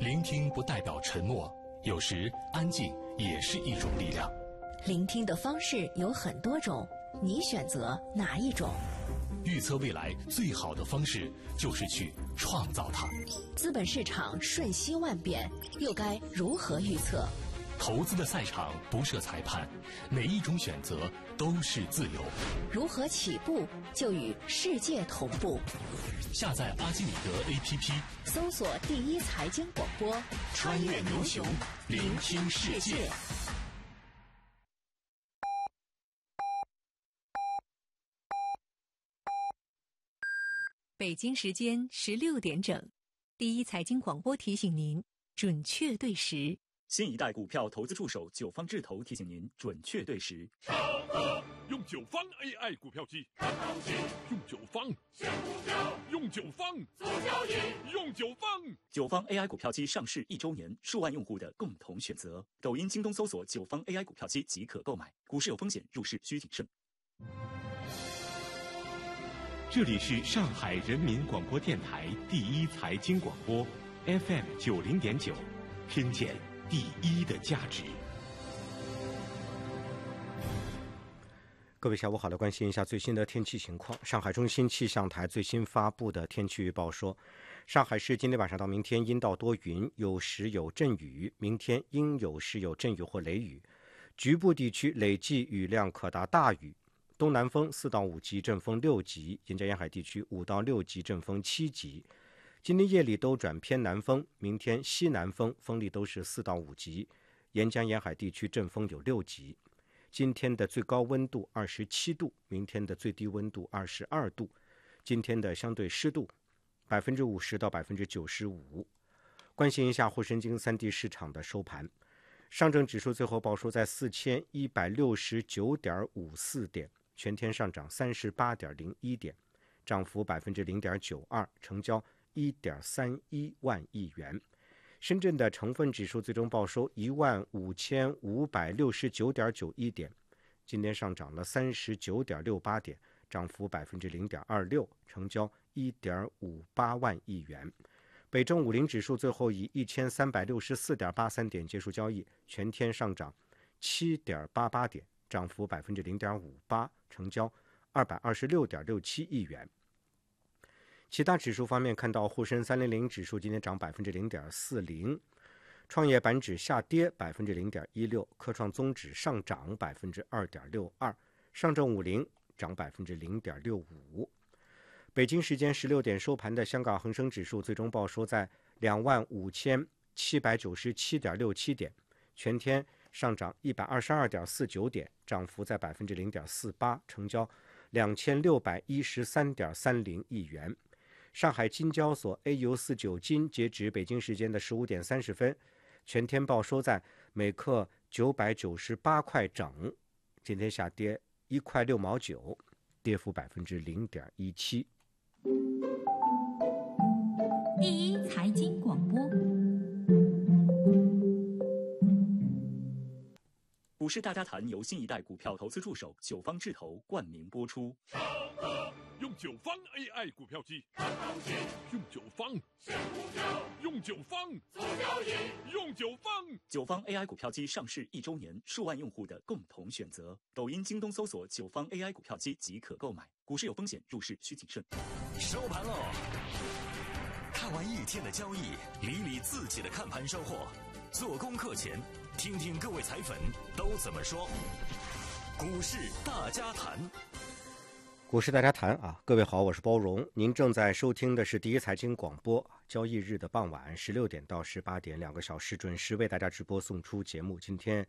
聆听不代表沉默，有时安静也是一种力量。 聆听的方式有很多种，你选择哪一种？ 预测未来最好的方式就是去创造它。 资本市场瞬息万变，又该如何预测？ 投资的赛场不设裁判，每一种选择都是自由。 如何起步就与世界同步？ 下载阿基米德 APP， 搜索第一财经广播， 穿越牛熊，聆听世界。 北京时间16点整，第一财经广播提醒您准确对时。 新一代股票投资助手九方智投提醒您准确对时。 用九方 AI 股票机，用九方选股票，用九方做交易，用九方。 九方 AI 股票机上市1周年，数万用户的共同选择。抖音、京东搜索九方 AI 股票机即可购买。股市有风险，入市需谨慎。 这里是上海人民广播电台第一财经广播 FM 90.9，听见第一的价值。 各位下午好，来关心一下最新的天气情况。上海中心气象台最新发布的天气预报说，上海市今天晚上到明天阴到多云，有时有阵雨，明天应有时有阵雨或雷雨，局部地区累计雨量可达大雨。东南风4到5级，阵风6级，沿江沿海地区5到6级，阵风7级。今天夜里都转偏南风，明天西南风，风力都是4到5级，沿江沿海地区阵风有6级。今天的最高温度27度，明天的最低温度22度。今天的相对湿度50%到95%。关心一下沪深京3地市场的收盘，上证指数最后报收在4169.54点，全天上涨38.01点，涨幅0.92%，成交1.31万亿元。深圳的成分指数最终报收15569.91点，今天上涨了39.68点，涨幅0.26%，成交1.58万亿元。北证50指数最后以1364.83点结束交易，全天上涨7.88点，涨幅0.58%，成交226.67亿元。其他指数方面，看到沪深300指数今天涨0.40%，创业板指下跌0.16%，科创综指上涨2.62%，上证50涨0.65%。北京时间16点收盘的香港恒生指数最终报收在25,797.67点，全天上涨122.49点，涨幅在0.48%，成交2613.30亿元。上海金交所 AU49 金截止北京时间的15点30分，全天报收在每克998块整，今天下跌1块6毛9，跌幅0.17%。 第一财经广播， 股市大家谈由新一代股票投资助手九方智投冠名播出。 用九方 AI 股票机，用九方选股票，用九方做交易，用九方。 九方 AI 股票机上市1周年，数万用户的共同选择。抖音、京东搜索九方 AI 股票机即可购买。股市有风险，入市需谨慎。 收盘喽！看完一天的交易，理理自己的看盘收获。做功课前，听听各位彩粉都怎么说。股市大家谈。 股市大家谈啊，各位好，我是包荣，您正在收听的是第一财经广播，交易日的傍晚16点到18点2个小时准时为大家直播送出节目。今天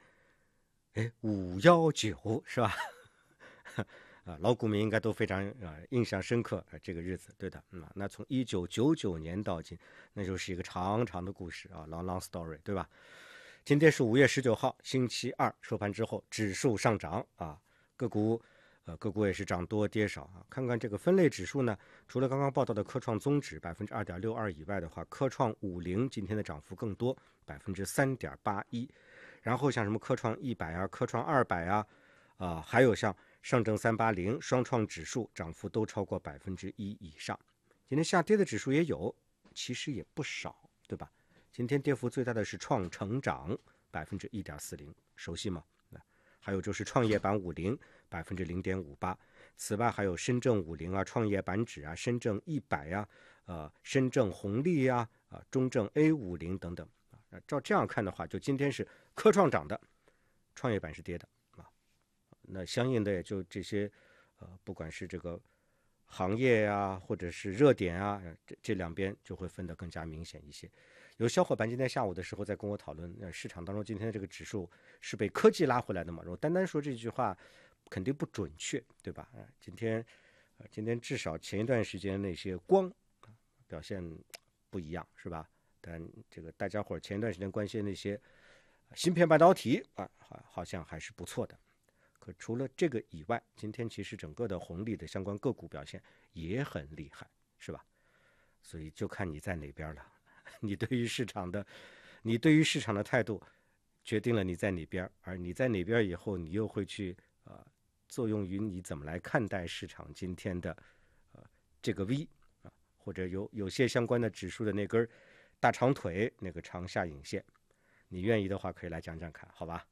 519是吧？老股民应该都非常印象深刻这个日子，对的。那从1999年到今，那就是一个长长的故事啊 ，long story， 对吧？今天是5月19号，星期二，收盘之后指数上涨啊，个股也是涨多跌少啊。看看这个分类指数呢，除了刚刚报道的科创综指2.62%以外的话，科创50今天的涨幅更多3.81%，然后像什么科创100啊、科创200啊，还有像上证380、双创指数涨幅都超过1%以上。今天下跌的指数也有，其实也不少，对吧？ 今天跌幅最大的是创成长1.40%，熟悉吗？还有就是创业板50 0.58%，此外还有深证50啊、创业板指啊、深证100啊、深证红利啊、中证 A50等等。照这样看的话，就今天是科创涨的，创业板是跌的啊。那相应的也就这些不管是这个行业啊，或者是热点啊，这两边就会分得更加明显一些。有小伙伴今天下午的时候在跟我讨论，市场当中今天的这个指数是被科技拉回来的嘛？我单单说这句话肯定不准确，对吧？今天至少前一段时间那些光表现不一样，是吧？但这个大家伙前一段时间关心那些芯片半导体好像还是不错的。可除了这个以外，今天其实整个的红利的相关个股表现也很厉害，是吧？所以就看你在哪边了。你对于市场的态度决定了你在哪边，而你在哪边以后，你又会去作用于你怎么来看待市场今天的这个 V 或者有些相关的指数的那根大长腿，那个长下影线，你愿意的话可以来讲讲看，好吧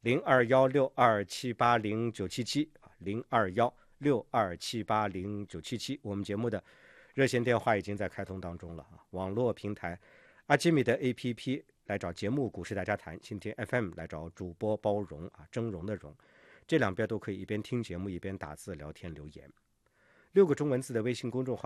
？021627809770 021627809770，我们节目的热线电话已经在开通当中了啊！网络平台阿基米的 APP 来找节目股市大家谈，蜻蜓 FM 来找主播包容峥嵘的嵘，这两边都可以一边听节目一边打字聊天留言。6个中文字的微信公众号